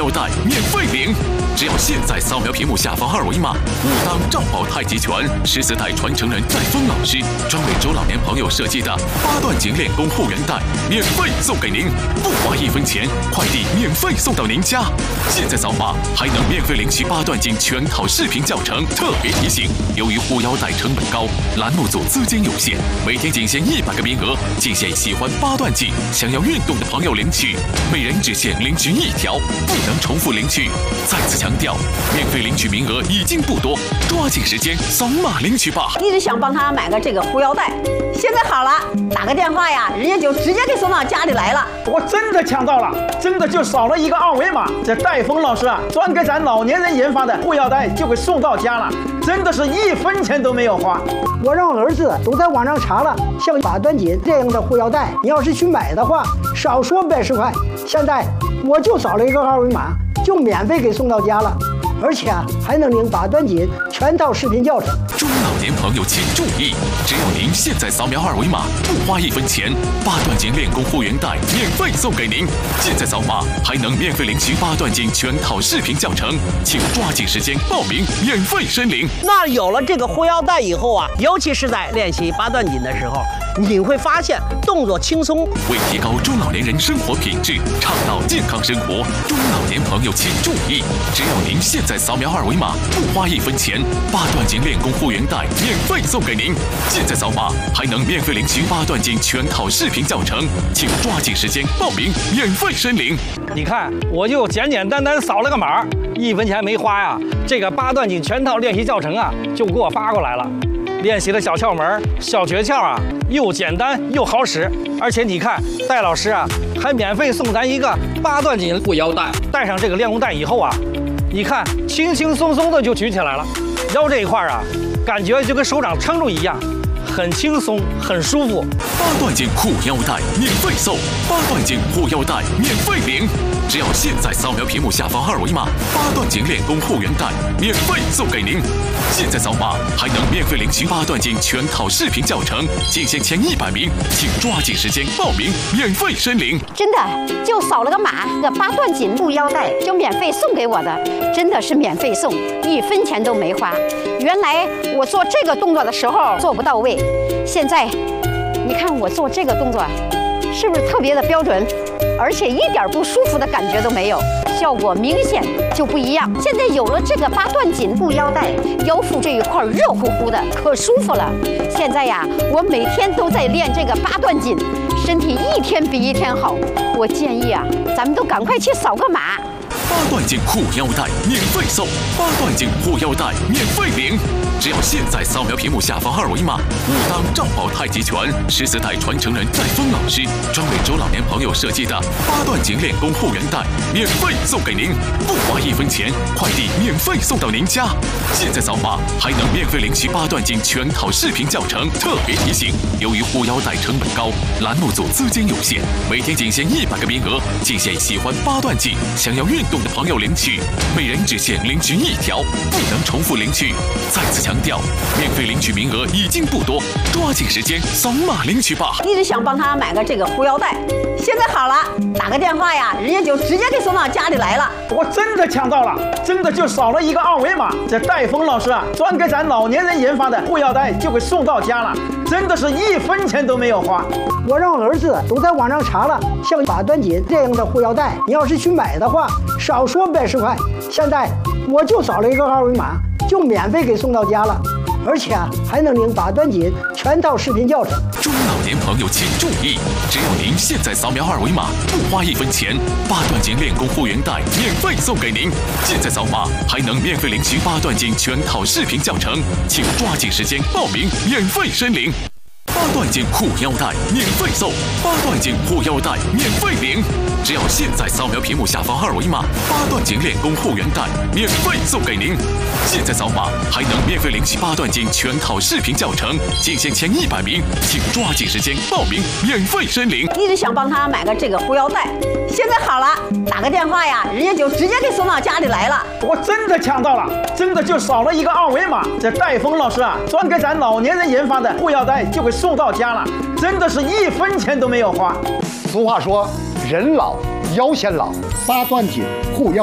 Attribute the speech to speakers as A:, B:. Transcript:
A: 腰带免费领，只要现在扫描屏幕下方2维码，武当赵宝太极拳14代传承人戴峰老师专为中老年朋友设计的8段锦练功护员带免费送给您，不花1分钱，快递免费送到您家。现在扫码还能免费领取8段锦全套视频教程。特别提醒，由于护腰带成本高，栏目组资金有限，每天仅限100个名额，仅限喜欢8段锦、想要运动的朋友领取，每人只限领取1条，不能重复领取。再次强调，免费领取名额已经不多，抓紧时间扫码领取吧。
B: 一直想帮他买个这个护腰带，现在好了，打个电话呀，人家就直接给送到家里来了。
C: 我真的抢到了，真的就扫了一个2维码，这戴峰老师啊，专给咱老年人研发的护腰带就给送到家了，真的是1分钱都没有花。
D: 我让儿子都在网上查了，像8段锦这样的护腰带，你要是去买的话，少说80块。现在我就扫了一个2维码，就免费给送到家了，而且还能领8段锦全套视频教程。
A: 中老年朋友请注意，只要您现在扫描2维码，不花1分钱，8段锦练功护员带免费送给您。现在扫码还能免费领取8段锦全套视频教程，请抓紧时间报名，免费申领。
E: 那有了这个护腰带以后啊，尤其是在练习8段锦的时候，你会发现动作轻松。
A: 为提高中老年人生活品质，倡导健康生活，中老年朋友请注意，只要您现在扫描2维码，不花1分钱，8段锦练功护员带免费送给您。现在扫码还能免费领取8段锦全套视频教程，请抓紧时间报名，免费申领。
F: 你看，我就简简单单扫了个码，1分钱没花呀，这个8段锦全套练习教程啊，就给我发过来了。练习的小窍门、小诀窍啊，又简单又好使，而且你看，戴老师啊，还免费送咱一个8段锦护腰带。带上这个练功带以后啊，你看轻轻松松的就举起来了，腰这一块啊，感觉就跟手掌撑住一样，很轻松，很舒服。
A: 8段锦护腰带免费送，8段锦护腰带免费领，只要现在扫描屏幕下方2维码，8段锦练功护员带免费送给您。现在扫码还能免费领取8段锦全套视频教程，仅限前100名，请抓紧时间报名，免费申领。
B: 真的就扫了个码，这8段锦护腰带就免费送给我的，真的是免费送，1分钱都没花。原来我做这个动作的时候做不到位，现在你看我做这个动作是不是特别的标准，而且一点不舒服的感觉都没有，效果明显就不一样。现在有了这个8段锦护腰带，腰腹这一块热乎乎的，可舒服了。现在呀，我每天都在练这个8段锦，身体一天比一天好。我建议啊，咱们都赶快去扫个码。
A: 8段锦护腰带免费送，8段锦护腰带免费领，只要现在扫描屏幕下方2维码，武当赵宝太极拳14代传承人戴峰老师专为中老年朋友设计的8段锦练功护员带免费送给您，不花1分钱，快递免费送到您家。现在扫码还能免费领取8段锦全套视频教程。特别提醒，由于护腰带成本高，栏目组资金有限，每天仅限100个名额，仅限喜欢8段锦、想要运动的朋友领取，每人只限领取1条，不能重复领取。再次强调，免费领取名额已经不多，抓紧时间扫码领取吧。
B: 一直想帮他买个这个护腰带，现在好了，打个电话呀，人家就直接给送到家里来了。
C: 我真的抢到了，真的就扫了一个2维码，这戴峰老师啊，专给咱老年人研发的护腰带就给送到家了，真的是1分钱都没有花。
D: 我让儿子都在网上查了，像8段锦这样的护腰带，你要是去买的话，少说80块。现在我就扫了一个2维码，就免费给送到家了，而且还能领8段锦全套视频教程。
A: 中老年朋友请注意，只要您现在扫描2维码，不花1分钱，8段锦练功护员带免费送给您。现在扫码还能免费领取8段锦全套视频教程，请抓紧时间报名，免费申领。8段锦护腰带免费送，8段锦护腰带免费领，只要现在扫描屏幕下方2维码，8段锦练功护员带免费送给您。现在扫码还能免费领取8段锦全套视频教程，仅限前100名，请抓紧时间报名，免费申领。
B: 一直想帮他买个这个护腰带，现在好了，打个电话呀，人家就直接给送到家里来了。
C: 我真的抢到了，真的就扫了一个2维码，这戴峰老师啊，专给咱老年人研发的护腰带就给送到家了，真的是1分钱都没有花。
G: 俗话说，人老腰先老，8段锦护腰